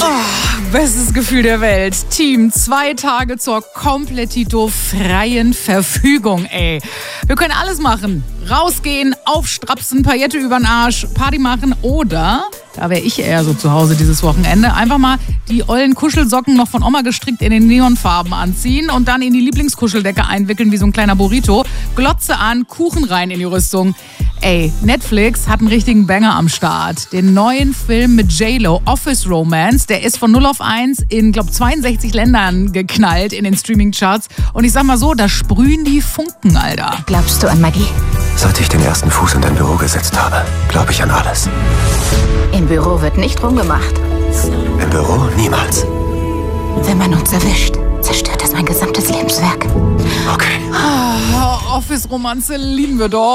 Bestes Gefühl der Welt. Team, 2 Tage zur komplettito freien Verfügung, ey. Wir können alles machen. Rausgehen, aufstrapsen, Paillette übern Arsch, Party machen oder, da wäre ich eher so zu Hause dieses Wochenende, einfach mal die ollen Kuschelsocken noch von Oma gestrickt in den Neonfarben anziehen und dann in die Lieblingskuscheldecke einwickeln wie so ein kleiner Burrito. Glotze an, Kuchen rein in die Rüstung. Ey, Netflix hat einen richtigen Banger am Start. Den neuen Film mit J-Lo, Office Romance, der ist von 0 auf 1 in, glaub, 62 Ländern geknallt in den Streaming-Charts. Und ich sag mal so, da sprühen die Funken, Alter. Glaubst du an Magie? Seit ich den ersten Fuß in dein Büro gesetzt habe, glaube ich an alles. Im Büro wird nicht rumgemacht. Im Büro niemals. Wenn man uns erwischt, zerstört das mein gesamtes Lebenswerk. Okay. Office-Romanze lieben wir doch.